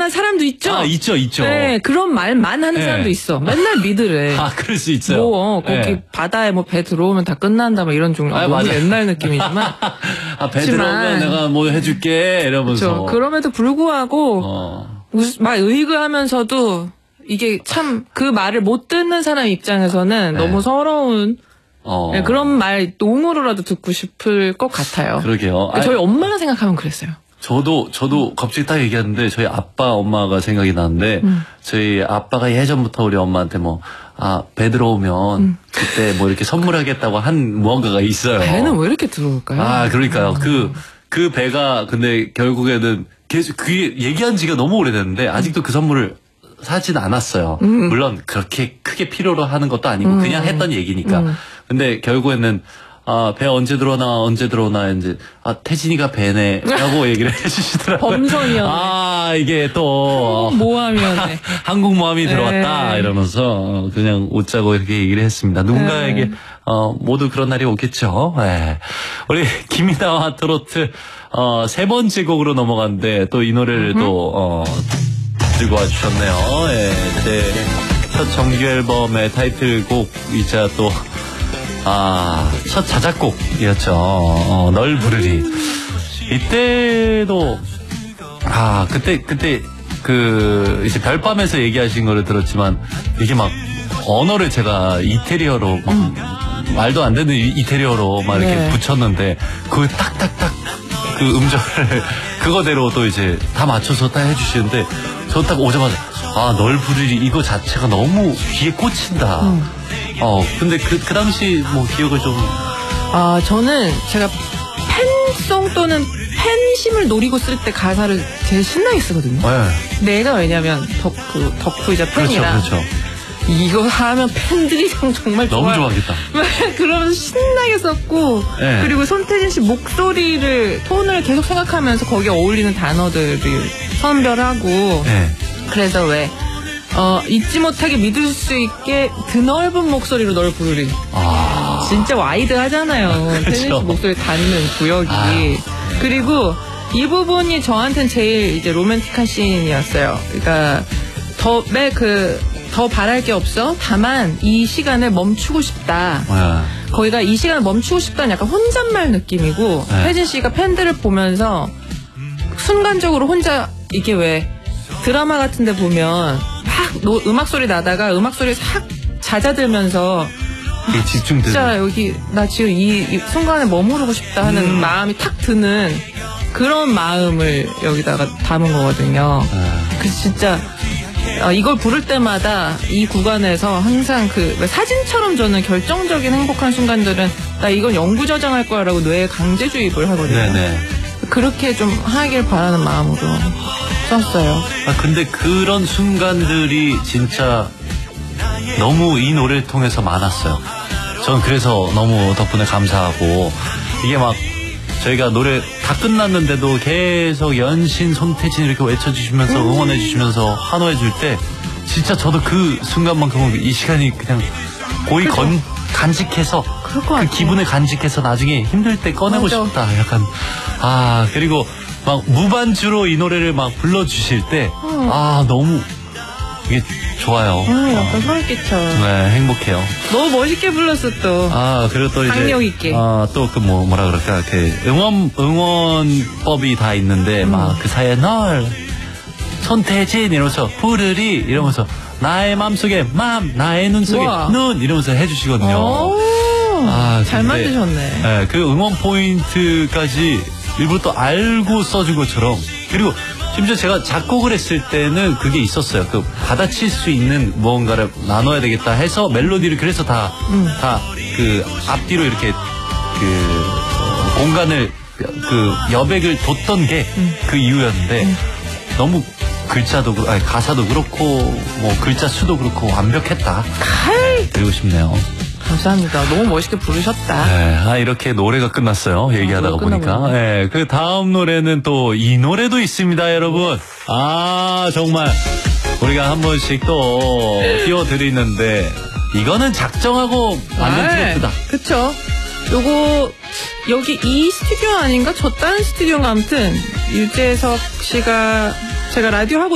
믿으려는 사람도 있죠. 아, 있죠. 네, 그런 말만 하는 사람도 있어. 맨날 믿으래. 아, 그럴 수 있어요. 뭐 거기 바다에 뭐 배 들어오면 다 끝난다 뭐 이런 종류. 너무 맞아. 옛날 느낌이지만. 아, 배 들어오면 내가 뭐 해줄게 이러면서. 그렇죠. 그럼에도 불구하고 막 의거하면서도 이게 참 그 말을 못 듣는 사람 입장에서는 너무 서러운. 네, 그런 말 옹으로라도 듣고 싶을 것 같아요. 그러게요. 저희 엄마가 생각하면 그랬어요. 저도 갑자기 딱 얘기하는데 저희 아빠 엄마가 생각이 나는데 저희 아빠가 예전부터 우리 엄마한테 배 들어오면 그때 뭐 이렇게 선물하겠다고 한 무언가가 있어요. 배는 왜 이렇게 들어올까요? 아, 그러니까요. 그 배가 근데 결국에는 계속 그게 얘기한 지가 너무 오래됐는데 아직도 그 선물을 사진 않았어요. 물론 그렇게 크게 필요로 하는 것도 아니고 그냥 했던 얘기니까. 근데 결국에는 배 언제 들어오나 이제 태진이가 배네 라고 얘기를 해주시더라고요. 범선이요. 이게 또 모함이었네. 한국 모함이 들어왔다 이러면서 그냥 웃자고 이렇게 얘기를 했습니다. 누군가에게 모두 그런 날이 오겠죠. 네. 우리 김이나와 트로트 세 번째 곡으로 넘어갔는데 또 이 노래를 또 들고 와주셨네요. 예, 제 첫 정규 앨범의 타이틀곡이자 또 첫 자작곡이었죠. 널 부르리. 이때도 그때 이제 별밤에서 얘기하신 거를 들었지만 이게 막 언어를 제가 이태리어로 말도 안 되는 이태리어로 막 이렇게 붙였는데 그 딱딱딱 그 음절을 그거대로 또 이제 다 맞춰서 딱 해주시는데 저 딱 오자마자 널 부르리 이거 자체가 너무 귀에 꽂힌다. 근데 그 당시 뭐 기억을 좀. 저는 제가 팬송 또는 팬심을 노리고 쓸 때 가사를 제일 신나게 쓰거든요. 내가 왜냐면 덕후이자 팬이라. 그렇죠. 이거 하면 팬들이 정말 너무 좋아하겠다. 그러면서 신나게 썼고, 그리고 손태진 씨 톤을 계속 생각하면서 거기에 어울리는 단어들을 선별하고, 그래서 잊지 못하게 믿을 수 있게 드넓은 목소리로 널 부르리. 진짜 와이드 하잖아요. 태진 씨 목소리 닿는 구역이. 그리고 이 부분이 저한테는 제일 이제 로맨틱한 씬이었어요. 그러니까 더 바랄 게 없어. 다만 이 시간을 멈추고 싶다. 거기가 이 시간을 멈추고 싶다는 약간 혼잣말 느낌이고 태진 씨가 팬들을 보면서 순간적으로 혼자 이게 왜 드라마 같은 데 보면 막 음악 소리 나다가 음악 소리 싹 잦아들면서 집중되는. 진짜 여기 나 지금 이 순간에 머무르고 싶다 하는 마음이 탁 드는 그런 마음을 여기다가 담은 거거든요. 그래서 진짜 이걸 부를 때마다 이 구간에서 항상 사진처럼 저는 결정적인 행복한 순간들은 나 이건 영구 저장할 거야 라고 뇌에 강제 주입을 하거든요. 네네. 그렇게 좀 하길 바라는 마음으로 썼어요. 근데 그런 순간들이 진짜 너무 이 노래를 통해서 많았어요. 전 그래서 너무 덕분에 감사하고 이게 막 저희가 노래 다 끝났는데도 계속 연신 손태진 이렇게 외쳐주시면서 응원해주시면서 환호해줄 때 진짜 저도 그 순간만큼은 이 시간이 그냥 고이 간직해서 그 기분을 간직해서 나중에 힘들 때 꺼내고 싶다. 약간 그리고 막 무반주로 이 노래를 막 불러주실 때 너무 이게 좋아요. 약간 소름 끼쳐. 네, 행복해요. 너무 멋있게 불렀어 또. 그리고 또 이제 강력 있게. 또 그 뭐라 그럴까 응원법이 다 있는데 막 그 사이에 널 손태진 이러면서 부르리 이러면서 나의 맘속에 나의 눈 속에 눈 이러면서 해주시거든요. 잘 만드셨네. 네, 그 응원 포인트까지 일부러 또 알고 써준 것처럼. 그리고 심지어 제가 작곡을 했을 때는 그게 있었어요. 받아칠 수 있는 무언가를 나눠야 되겠다 해서 멜로디를 그래서 다 그 앞뒤로 이렇게 공간을 여백을 뒀던 게 그 이유였는데 너무 가사도 그렇고 뭐 글자 수도 그렇고 완벽했다. 드리고 싶네요. 감사합니다. 너무 멋있게 부르셨다. 네, 이렇게 노래가 끝났어요. 얘기하다가 보니까. 네, 그 다음 노래는 또 이 노래도 있습니다, 여러분. 정말 우리가 한 번씩 또 띄워드리는데 이거는 작정하고 만든 트로트다. 그쵸. 요거 여기 이 스튜디오 아닌가? 저 다른 스튜디오인가 아무튼 유재석 씨가 제가 라디오 하고